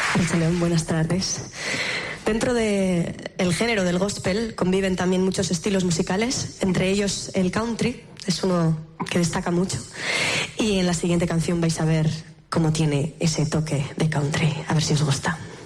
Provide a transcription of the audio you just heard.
León, buenas tardes. Dentro del género del gospel conviven también muchos estilos musicales, entre ellos el country, es uno que destaca mucho. Y en la siguiente canción vais a ver cómo tiene ese toque de country. A ver si os gusta.